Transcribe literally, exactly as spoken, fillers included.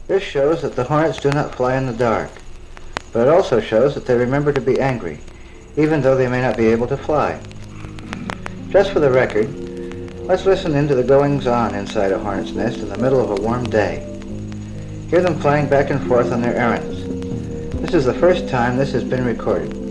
This shows that the hornets do not fly in the dark, but it also shows that they remember to be angry, even though they may not be able to fly. Just for the record, let's listen into the goings-on inside a hornet's nest in the middle of a warm day. Hear them flying back and forth on their errands. This is the first time this has been recorded.